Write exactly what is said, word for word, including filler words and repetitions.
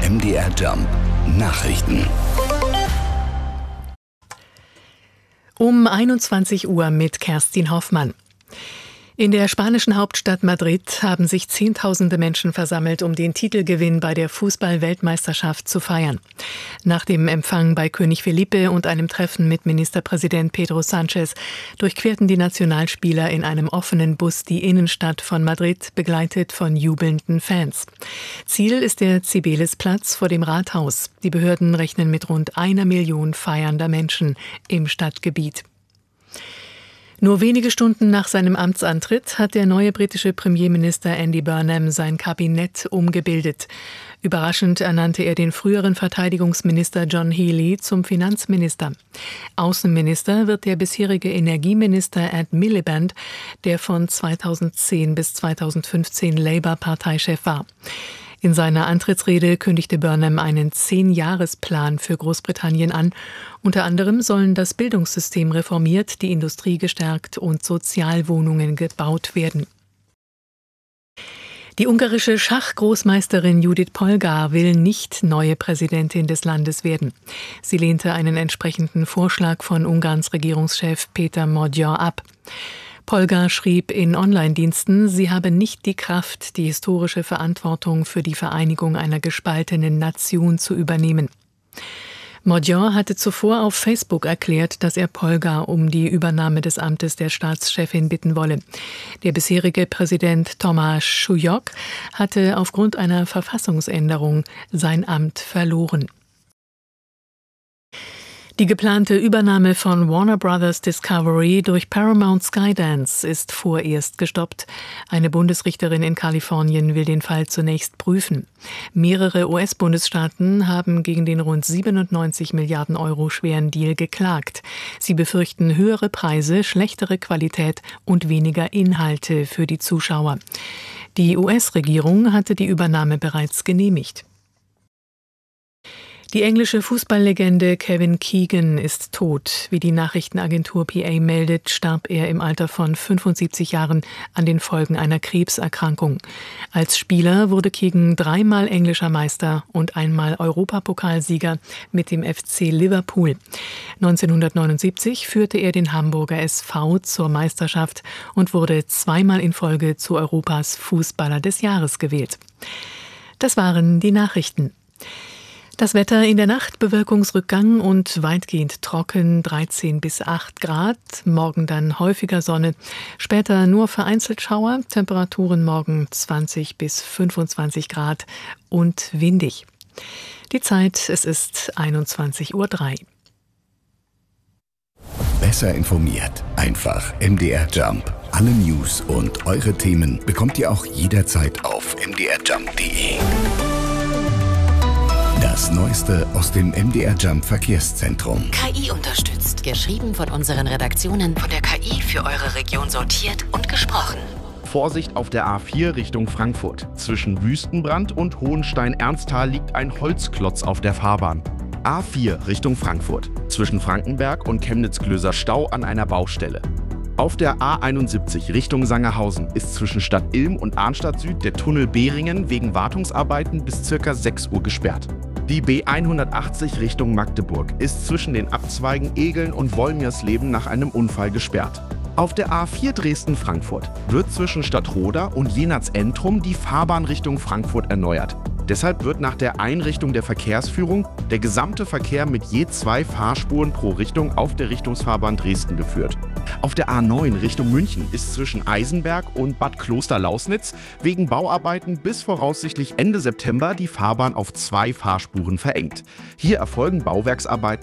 M D R Jump Nachrichten. Um einundzwanzig Uhr mit Kerstin Hoffmann. In der spanischen Hauptstadt Madrid haben sich Zehntausende Menschen versammelt, um den Titelgewinn bei der Fußball-Weltmeisterschaft zu feiern. Nach dem Empfang bei König Felipe und einem Treffen mit Ministerpräsident Pedro Sánchez durchquerten die Nationalspieler in einem offenen Bus die Innenstadt von Madrid, begleitet von jubelnden Fans. Ziel ist der Cibeles-Platz vor dem Rathaus. Die Behörden rechnen mit rund einer Million feiernder Menschen im Stadtgebiet. Nur wenige Stunden nach seinem Amtsantritt hat der neue britische Premierminister Andy Burnham sein Kabinett umgebildet. Überraschend ernannte er den früheren Verteidigungsminister John Healey zum Finanzminister. Außenminister wird der bisherige Energieminister Ed Miliband, der von zweitausendzehn bis zweitausendfünfzehn Labour-Parteichef war. In seiner Antrittsrede kündigte Burnham einen Zehn-Jahres-Plan für Großbritannien an. Unter anderem sollen das Bildungssystem reformiert, die Industrie gestärkt und Sozialwohnungen gebaut werden. Die ungarische Schachgroßmeisterin Judith Polgar will nicht neue Präsidentin des Landes werden. Sie lehnte einen entsprechenden Vorschlag von Ungarns Regierungschef Peter Magyar ab. Polgar schrieb in Online-Diensten, sie habe nicht die Kraft, die historische Verantwortung für die Vereinigung einer gespaltenen Nation zu übernehmen. Magyar hatte zuvor auf Facebook erklärt, dass er Polgar um die Übernahme des Amtes der Staatschefin bitten wolle. Der bisherige Präsident Tomáš Šujuk hatte aufgrund einer Verfassungsänderung sein Amt verloren. Die geplante Übernahme von Warner Brothers Discovery durch Paramount Skydance ist vorerst gestoppt. Eine Bundesrichterin in Kalifornien will den Fall zunächst prüfen. Mehrere U S-Bundesstaaten haben gegen den rund siebenundneunzig Milliarden Euro schweren Deal geklagt. Sie befürchten höhere Preise, schlechtere Qualität und weniger Inhalte für die Zuschauer. Die U S-Regierung hatte die Übernahme bereits genehmigt. Die englische Fußballlegende Kevin Keegan ist tot. Wie die Nachrichtenagentur P A meldet, starb er im Alter von fünfundsiebzig Jahren an den Folgen einer Krebserkrankung. Als Spieler wurde Keegan dreimal englischer Meister und einmal Europapokalsieger mit dem F C Liverpool. neunzehnhundertneunundsiebzig führte er den Hamburger S V zur Meisterschaft und wurde zweimal in Folge zu Europas Fußballer des Jahres gewählt. Das waren die Nachrichten. Das Wetter in der Nacht, Bewölkungsrückgang und weitgehend trocken, dreizehn bis acht Grad. Morgen dann häufiger Sonne, später nur vereinzelt Schauer, Temperaturen morgen zwanzig bis fünfundzwanzig Grad und windig. Die Zeit, es ist einundzwanzig Uhr drei. Besser informiert, einfach M D R Jump. Alle News und eure Themen bekommt ihr auch jederzeit auf m d r jump punkt d e. Das Neueste aus dem M D R Jump Verkehrszentrum. K I unterstützt. Geschrieben von unseren Redaktionen. Von der K I für eure Region sortiert und gesprochen. Vorsicht auf der A vier Richtung Frankfurt. Zwischen Wüstenbrand und Hohenstein-Ernsthal liegt ein Holzklotz auf der Fahrbahn. A vier Richtung Frankfurt. Zwischen Frankenberg und Chemnitz-Klöser Stau an einer Baustelle. Auf der A einundsiebzig Richtung Sangerhausen ist zwischen Stadt Ilm und Arnstadt Süd der Tunnel Behringen wegen Wartungsarbeiten bis ca. sechs Uhr gesperrt. Die B hundertachtzig Richtung Magdeburg ist zwischen den Abzweigen Egeln und Wolmirsleben nach einem Unfall gesperrt. Auf der A vier Dresden-Frankfurt wird zwischen Stadtroda und Jenatz-Entrum die Fahrbahn Richtung Frankfurt erneuert. Deshalb wird nach der Einrichtung der Verkehrsführung der gesamte Verkehr mit je zwei Fahrspuren pro Richtung auf der Richtungsfahrbahn Dresden geführt. Auf der A neun Richtung München ist zwischen Eisenberg und Bad Kloster-Lausnitz wegen Bauarbeiten bis voraussichtlich Ende September die Fahrbahn auf zwei Fahrspuren verengt. Hier erfolgen Bauwerksarbeiten